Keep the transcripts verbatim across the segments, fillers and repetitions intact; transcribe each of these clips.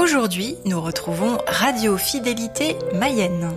Aujourd'hui, nous retrouvons Radio Fidélité Mayenne.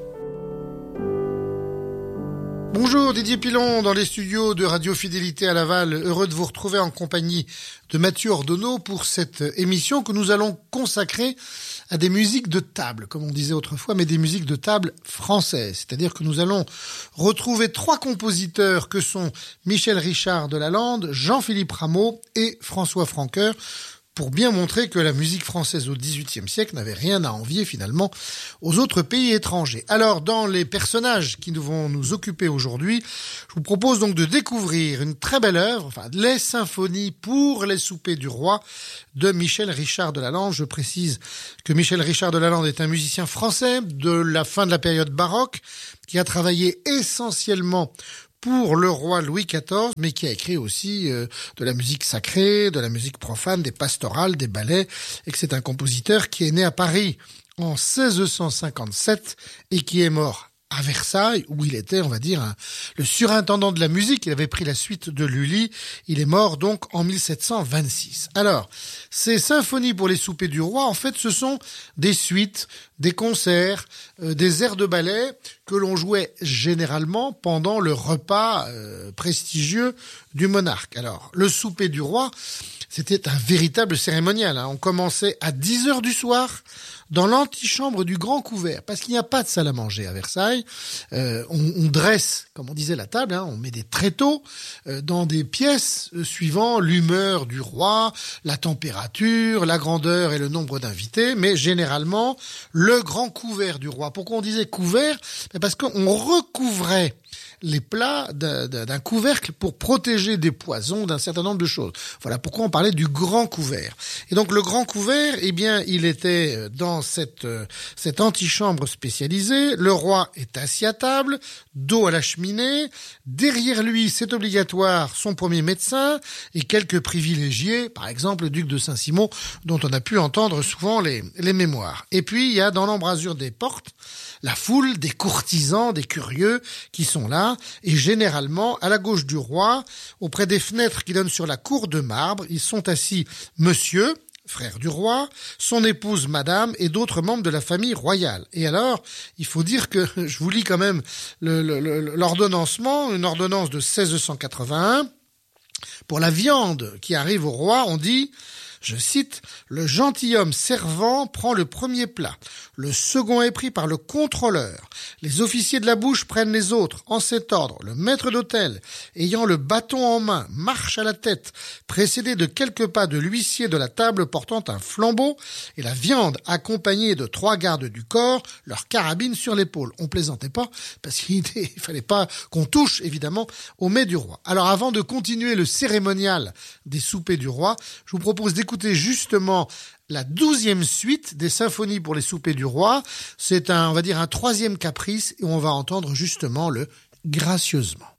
Bonjour, Didier Pilon dans les studios de Radio Fidélité à Laval. Heureux de vous retrouver en compagnie de Mathieu Ordonneau pour cette émission que nous allons consacrer à des musiques de table, comme on disait autrefois, mais des musiques de table françaises. C'est-à-dire que nous allons retrouver trois compositeurs que sont Michel Richard de Lalande, Jean-Philippe Rameau et François Francoeur, pour bien montrer que la musique française au dix-huitième siècle n'avait rien à envier finalement aux autres pays étrangers. Alors, dans les personnages qui vont nous occuper aujourd'hui, je vous propose donc de découvrir une très belle œuvre, enfin, les symphonies pour les soupers du roi de Michel Richard de Lalande. Je précise que Michel Richard de Lalande est un musicien français de la fin de la période baroque qui a travaillé essentiellement pour le roi Louis quatorze, mais qui a écrit aussi euh, de la musique sacrée, de la musique profane, des pastorales, des ballets, et que c'est un compositeur qui est né à Paris en seize cent cinquante-sept et qui est mort à Versailles, où il était, on va dire, un, le surintendant de la musique. Il avait pris la suite de Lully. Il est mort donc en mille sept cent vingt-six. Alors, ces symphonies pour les soupers du roi, en fait, ce sont des suites, des concerts, euh, des airs de ballet que l'on jouait généralement pendant le repas euh, prestigieux du monarque. Alors, le souper du roi, c'était un véritable cérémonial, hein. On commençait à dix heures du soir dans l'antichambre du grand couvert, parce qu'il n'y a pas de salle à manger à Versailles. Euh, on, on dresse, comme on disait, la table, hein, on met des tréteaux euh, dans des pièces euh, suivant l'humeur du roi, la température, la grandeur et le nombre d'invités, mais généralement le grand couvert du roi. Pourquoi on disait couvert ? Parce qu'on recouvrait les plats d'un, d'un couvercle pour protéger des poisons, d'un certain nombre de choses. Voilà pourquoi on parlait du grand couvert. Et donc le grand couvert, eh bien, il était dans cette cette antichambre spécialisée. Le roi est assis à table, dos à la cheminée. Derrière lui, c'est obligatoire, son premier médecin et quelques privilégiés, par exemple le duc de Saint-Simon, dont on a pu entendre souvent les les mémoires. Et puis il y a dans l'embrasure des portes la foule des courtisans, des curieux qui sont là, et généralement, à la gauche du roi, auprès des fenêtres qui donnent sur la cour de marbre, ils sont assis monsieur, frère du roi, son épouse madame et d'autres membres de la famille royale. Et alors, il faut dire que, je vous lis quand même le, le, le, l'ordonnancement, une ordonnance de seize cent quatre-vingt-un, pour la viande qui arrive au roi, on dit... Je cite, « Le gentilhomme servant prend le premier plat. Le second est pris par le contrôleur. Les officiers de la bouche prennent les autres. En cet ordre, le maître d'hôtel, ayant le bâton en main, marche à la tête, précédé de quelques pas de l'huissier de la table portant un flambeau, et la viande accompagnée de trois gardes du corps, leur carabine sur l'épaule. » On plaisantait pas, parce qu'il ne fallait pas qu'on touche, évidemment, au mets du roi. Alors, avant de continuer le cérémonial des soupers du roi, je vous propose d'écouter Écoutez justement la douzième suite des symphonies pour les soupers du roi. C'est un, on va dire, un troisième caprice et on va entendre justement le gracieusement.